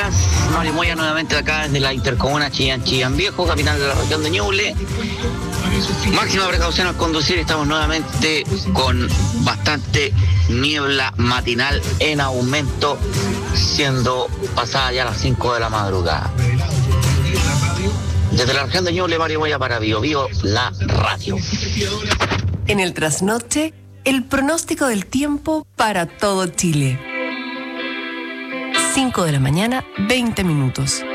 días, Mario Moya nuevamente acá desde la intercomuna Chillán Viejo, capital de la región de Ñuble. Máxima precaución al conducir, estamos nuevamente con bastante niebla matinal en aumento, siendo pasada ya las 5 de la madrugada. Desde la región de Ñuble, Mario Moya para Bio Bio, la radio. En el trasnoche, el pronóstico del tiempo para todo Chile. 5 de la mañana, 20 minutos.